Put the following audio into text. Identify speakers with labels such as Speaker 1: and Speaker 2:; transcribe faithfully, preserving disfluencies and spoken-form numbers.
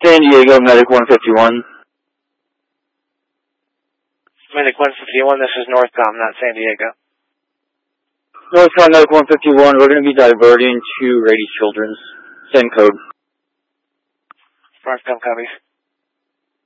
Speaker 1: San Diego, Medic one fifty-one.
Speaker 2: Medic one fifty-one, this is Northcom, not San Diego.
Speaker 1: Northcom, Medic one fifty-one, we're going to be diverting to Rady Children's. Send code.
Speaker 2: Northcom copies.